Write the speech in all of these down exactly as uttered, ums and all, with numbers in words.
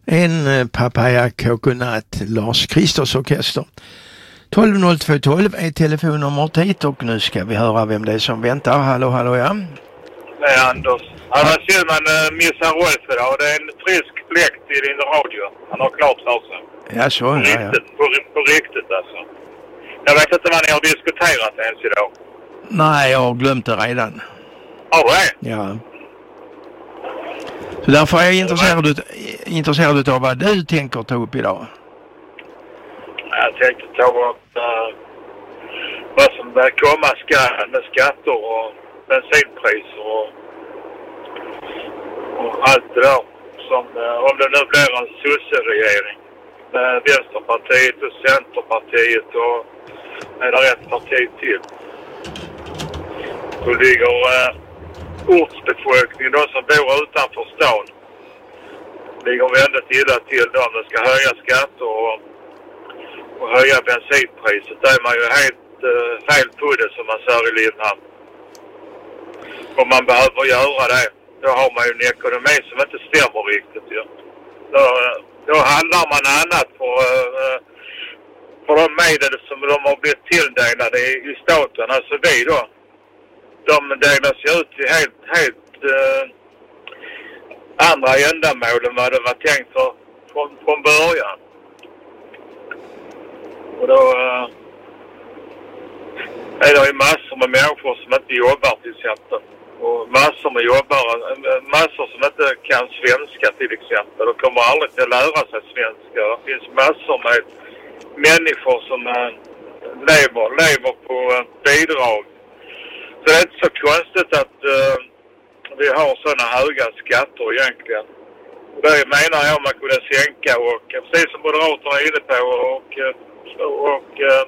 En eh, papaya coconut, Lars Kristers orkester. tolv noll två tolv är telefonnumret hit och nu ska vi höra vem det är som väntar. Hallå, hallå, ja. Det är Anders. Han har synd man uh, missar Rolf idag. Det är en frisk fläkt i din radio. Han har klart för sig. Ja, så. På Ja, riktigt, ja. på, på riktigt alltså. Jag vet inte vad ni har diskuterat ens idag. Nej, jag har glömt det redan. Har du det? Ja. Så därför är jag intresserad, intresserad av vad du tänker ta upp idag. Jag tänkte ta upp uh, vad som bör komma ska, med skatter och bensinpriser och, och allt det där. Som, uh, om det nu blir en sosse-regering med Vänsterpartiet och Centerpartiet och är det rätt parti till. Då ligger uh, ortsbefolkningen, de som bor utanför stan, ligger väldigt illa till dem. De ska höja skatter och och höja bensinpriset. Där är man ju helt uh, fel på det som man säger i Limhamn. Och man behöver göra det. Då har man ju en ekonomi som inte stämmer riktigt. Ja. Då, då handlar man annat för, uh, för de medel som de har blivit tilldelade i, i staten. Alltså vi då. De delas ju ut till helt, helt uh, andra ändamål än vad det var tänkt för, från, från början. Och då uh, är det ju massor med människor som inte jobbar till exempel. Och massor med jobbare, massor som inte kan svenska till exempel. De kommer aldrig till att lära sig svenska. Det finns massor med människor som uh, lever, lever på uh, bidrag. Så det är inte så konstigt att uh, vi har sådana höga skatter egentligen. Och det menar jag man kunde sänka och precis som Moderaterna är inne på och uh, och eh,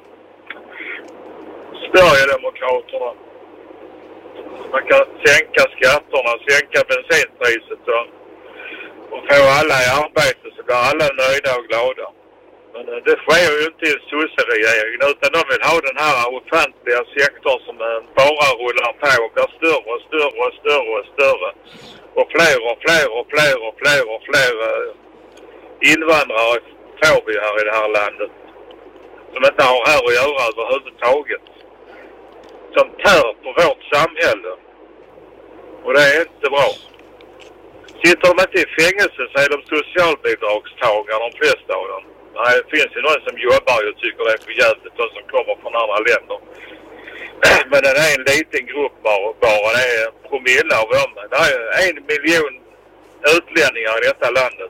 Sverigedemokraterna. Man kan sänka skatterna, sänka bensinpriset och, och få alla i arbete så blir alla nöjda och glada. Men eh, det sker ju inte i sosse-regeringen utan de vill ha den här offentliga sektorn som eh, bara rullar på och blir större och större och större och större. Och fler och fler och fler och fler och fler eh, invandrare får vi här i det här landet. Som inte har här att göra överhuvudtaget. Som tär på vårt samhälle. Och det är inte bra. Sitter de inte i fängelse så är de socialbidragstagare, de flesta av dem. Nej, det finns ju någon som jobbar och tycker det är för jävligt, de som kommer från andra länder. Men det är en liten grupp bara, bara det är promille av dem. Det är en miljon utlänningar i detta landet.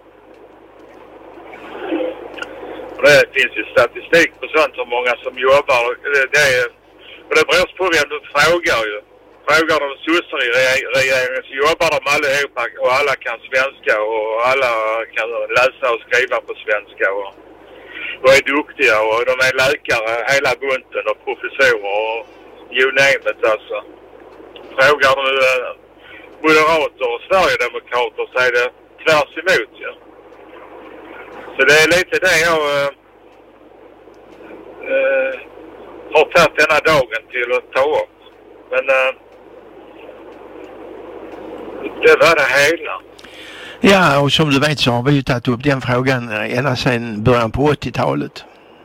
Det finns ju statistik på sånt som många som jobbar. Det, det, är, och det beror på vem du frågar ju. Frågar de sossar i regeringen så jobbar de allihopa och alla kan svenska och alla kan läsa och skriva på svenska och, och är duktiga och de är läkare hela bunten och professorer och you name it alltså. Frågar du eh, moderater och Sverigedemokrater så är det tvärs emot ju. Ja. Så det är lite det jag äh, äh, har tagit denna dagen till att ta upp. Men äh, det var det hela. Ja, och som du vet så har vi ju tagit upp den frågan ända sedan början på åttiotalet.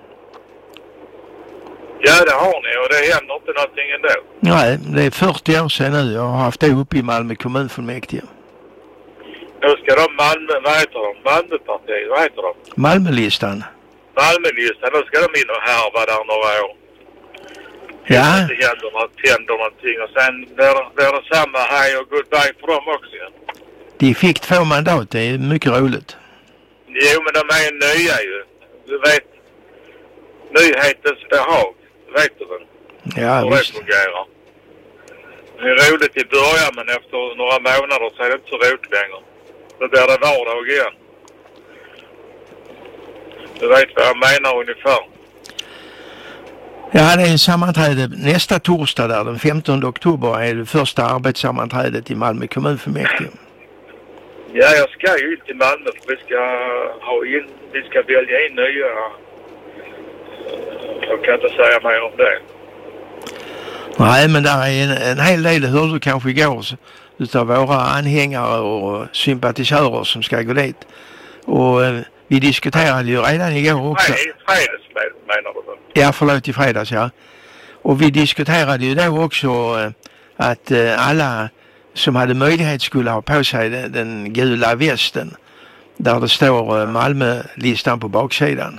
Ja, det har ni och det händer inte någonting ändå. Nej, det är fyrtio år sedan nu. Jag har haft det uppe i Malmö kommunfullmäktige. Då ska de Malmö, vad heter de? Malmöpartiet, vad heter de? Malmölistan. Malmölistan, då ska de in och härva där några år. Ja. Det händer något, händer någonting och sen blir det, blir det samma hej och goodbye för dem också. Ja. De fick två mandat, det är mycket roligt. Jo, men de är nya ju. Du vet, nyhetens behag, vet du väl? Ja, hur visst. det fungerar. Det är roligt i början men efter några månader så är det inte så roligt längre. Då blir det vardag igen. Du vet vad jag menar ungefär. Ja, det är sammanträde nästa torsdag där, den femtonde oktober är det första arbetssammanträdet i Malmö kommunfullmäktige. Ja, jag ska ju in till Malmö för vi ska ha in, vi ska välja in nya. Jag kan inte säga mer om det. Nej, men där är en, en hel del, hör du kanske igår, utav våra anhängare och sympatisörer som ska gå dit. Och eh, vi diskuterade ju redan igår också. Nej, i fredags menar du? Ja, förlåt, i fredags, ja. Och vi diskuterade ju då också eh, att eh, alla som hade möjlighet skulle ha på sig den, den gula västen där det står eh, Malmö-listan på baksidan.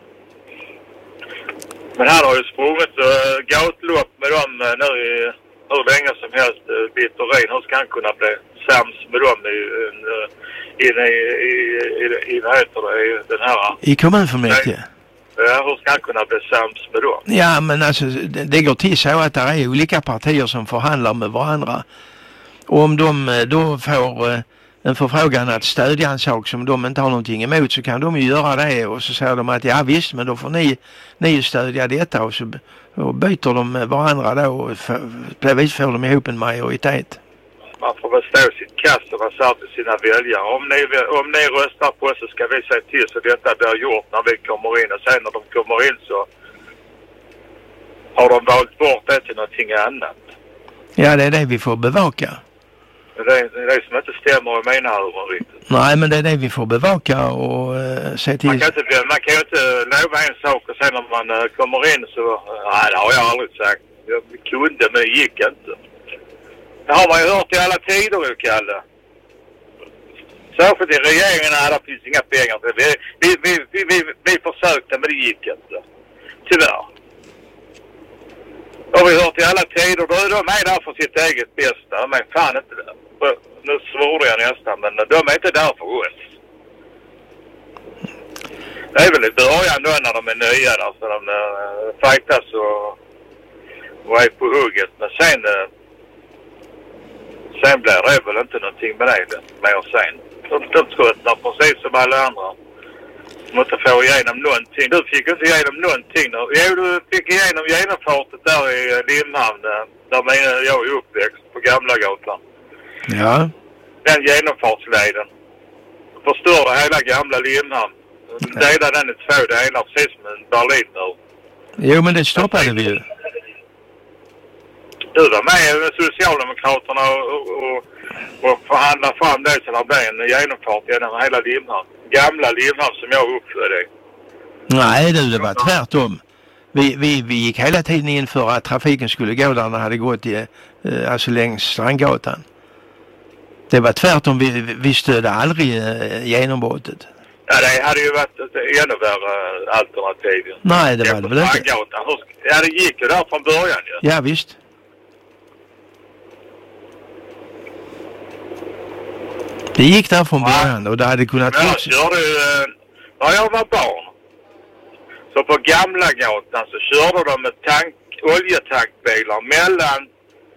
Men han har ju sprungit uh, gatlopp med dem uh, nu i hur länge som helst, uh, Bitterin. Hur ska han kunna bli sams med dem i, uh, i, i, i, i, i, vad heter det, i den här... I kommunfullmäktige? Ja, hur ska han kunna bli sams med dem? Ja, men alltså det, det går till så att det är olika partier som förhandlar med varandra. Och om de då får uh, en förfrågan att stödja en sak som de inte har någonting emot, så kan de ju göra det, och så säger de att ja visst, men då får ni, ni stödja detta, och så och byter de med varandra då, och för, på det viset får de ihop en majoritet. Man får väl stå sitt kast och vara till sina väljare. Om ni, om ni röstar på oss så ska vi se till så detta blir gjort när vi kommer in, och sen när de kommer in så har de valt bort det till någonting annat. Ja, det är det vi får bevaka. Det är, det är det som inte stämmer i mina öron riktigt. Nej, men det är det vi får bevaka och uh, se till... Man kan, inte, man kan ju inte lova en sak och sen när man uh, kommer in så... Nej, det har jag aldrig sagt. Jag kunde, men det gick inte. Det har man ju hört i alla tider, ju, Kalle. Särskilt i regeringen här, det finns inga pengar. Vi, vi, vi, vi, vi, vi försökte, men det gick inte. Tyvärr. Det har vi hört i alla tider. Då är de där för sitt eget bästa. Men fan inte det. Nu svorde jag nästan, men de är inte där för oss. Det är väl i början då när de är nya där, så de uh, fightas och, och är på hugget. Men sen, uh, sen blir det väl inte någonting med det mer sen. De, de skottar precis som alla andra. De måste få igenom någonting. Du fick inte igenom någonting. Jo, du fick igenom genomfartet där i Limhamn, där jag är uppväxt på Gamla gatan. Ja. Den genomfartsleden förstörde hela Gamla Limhamn. Delade den i två delar, precis som en Berlinmur. Jo, men det stoppade vi ju. Du var med med Socialdemokraterna och, och, och förhandla fram det så det blev en genomfart genom hela Limhamn. Gamla Limhamn som jag uppförde. Nej du, det var tvärtom. Vi, vi, vi gick hela tiden in för att trafiken skulle gå där den hade gått i, eh, alltså längs Strandgatan. Det var tvärtom, vi, vi stödde aldrig eh, genombrottet. Ja, det hade ju varit ett ännu värre alternativ. Nej, det var det väl inte. Ja, det gick ju där från början ju. Ja, visst. Det gick där från början och det hade kunnat... Ja, jag körde ju... När jag var barn, så på Gamla gatan så körde de med tank, oljetankbilar mellan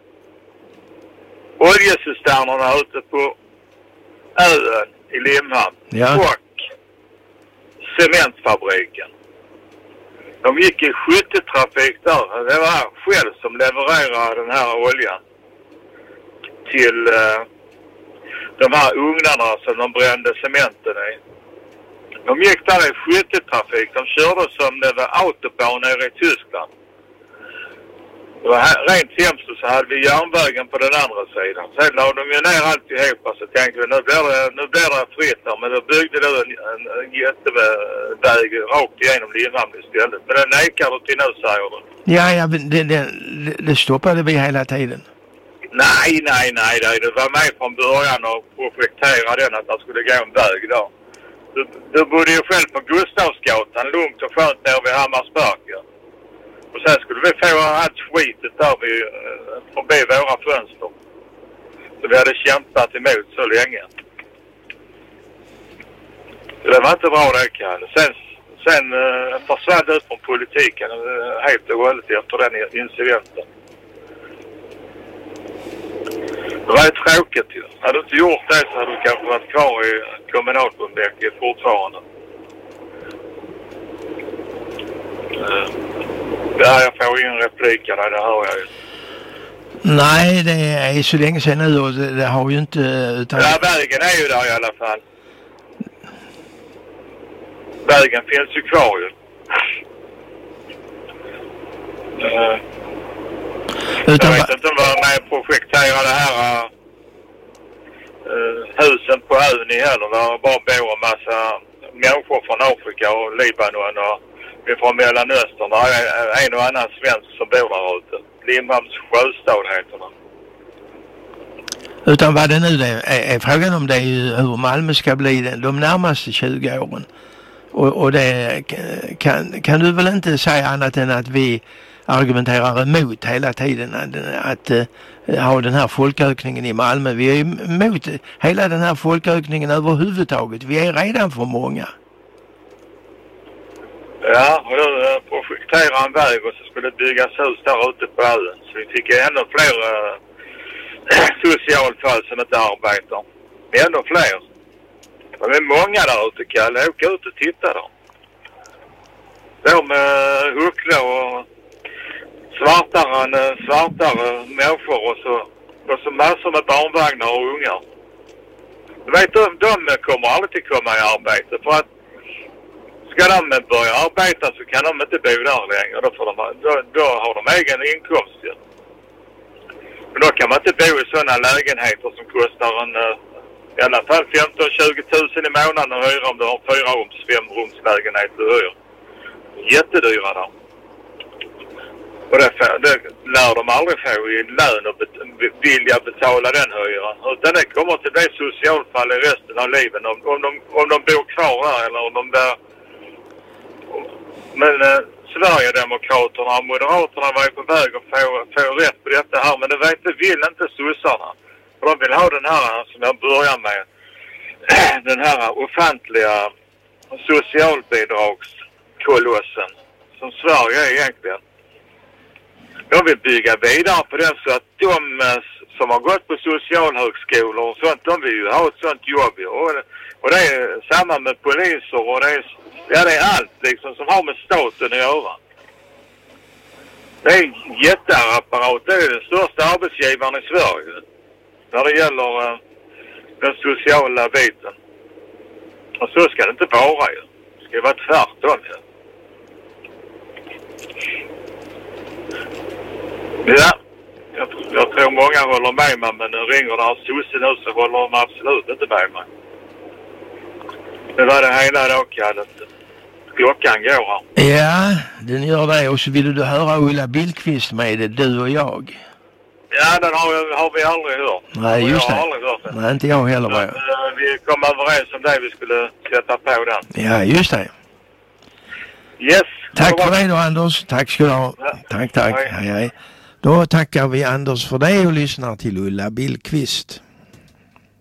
oljecisternerna ute på ön i Limhamn, ja, och cementfabriken. De gick i skyttetrafik där. Det var själv som levererade den här oljan till uh, de här ugnarna som de brände cementen i. De gick där i skyttetrafik. De körde som det var autobahn nere i Tyskland. Det var här, rent hemskt, så hade vi järnvägen på den andra sidan. Sen la de ju ner alltihop, så tänkte vi nu blir det, nu blir det fritt här. Men då byggde det en, en, en jätteväg rakt igenom Limhamn istället. Men den nekar du till nu, säger du. Ja, ja, det, det, det stoppade vi hela tiden. Nej, nej, nej. Det var med från början och projektera den att det skulle gå en väg där. Du, du bodde ju själv på Gustavsgatan, lugnt och skönt där vid Hammarsberg. Ja. Och sen skulle vi få allt skitet där vid, förbi våra fönster. Så vi hade kämpat emot så länge. Så det var inte bra det, Kalle. Sen, sen uh, försvann det ut från politiken uh, helt och hållet efter den incidenten. Det var ju tråkigt ju. Hade du inte gjort det så hade du kanske varit kvar i kommunalfullmäktige fortfarande. Uh. Ja, jag får ingen replik, det hör jag ju. Nej, det är så länge sedan nu och det, det har ju inte... Utan... Ja, vägen är ju där i alla fall. Vägen finns ju kvar ju. Uh, Utan... Jag vet inte vad med projektera det här, uh, husen på ön i heller. Där bara bor en massa människor från Afrika och Libanon och från Mellanöstern. Det är en och annan svensk som bor där ute. Limhamns sjöstad heter det. Utan vad det nu är, är, är frågan om det är ju hur Malmö ska bli den, de närmaste tjugo åren. Och, och det kan, kan du väl inte säga annat än att vi argumenterar emot hela tiden att, att uh, ha den här folkökningen i Malmö. Vi är emot hela den här folkökningen överhuvudtaget. Vi är redan för många. Ja, och då uh, projektera en väg och så skulle det byggas hus där ute på ön. Så vi fick ännu fler uh, socialfall som inte arbetar. Ännu fler. Det är många där ute, Kalle. Åka ut och titta då. De med uh, huckla och svartare än svartare människor och så, och så massor med barnvagnar och ungar. Du vet, de, de kommer aldrig komma i arbete för att ska de börja arbeta så kan de inte bo där längre. Då, får de, då, då har de egen inkomst. Ja. Men då kan man inte bo i sådana lägenheter som kostar en, i alla fall femton till tjugo tusen i månaden att hyra om du har fyra rums, fem rums lägenhet du hyr. Jättedyra där. Och det, det lär de aldrig få i lön och bet, vilja betala den hyran. Utan det kommer att bli socialfall i resten av livet om, om, de, om de bor kvar där eller om de bär. Men eh, Sverigedemokraterna och Moderaterna var ju på väg att få, få rätt på detta här. Men det vet, det vill inte sossarna. För de vill ha den här som jag börjar med. Den här offentliga socialbidragskolossen som Sverige är egentligen. De vill bygga vidare på den så att de som har gått på socialhögskolor och sånt, de vill ju ha ett sånt jobb. Och, och det är samma med poliser och det är, ja, det är allt liksom som har med staten att göra. Det är en jätteapparat. Det är den största arbetsgivaren i Sverige när det gäller uh, den sociala biten. Och så ska det inte vara ju. Det ska vara tvärtom ju. Ja, jag, jag tror många håller med mig, men nu ringer där sossen nu så håller de absolut inte med mig. Det var det hela då, Kalle. Klockan går här. Ja, den gör det. Och så vill du höra Ulla Billqvist med det, du och jag. Ja, den har, har vi aldrig hört. Nej, just jag det. har aldrig hört den. Nej, inte jag heller. Men, uh, vi kom överens om det, vi skulle sätta på den. Ja, just det. Yes. Tack för det då, Anders. Tack ska du ha. Ja. Tack, tack. Hej. Hej, hej. Då tackar vi Anders för det och lyssnar till Ulla Billqvist.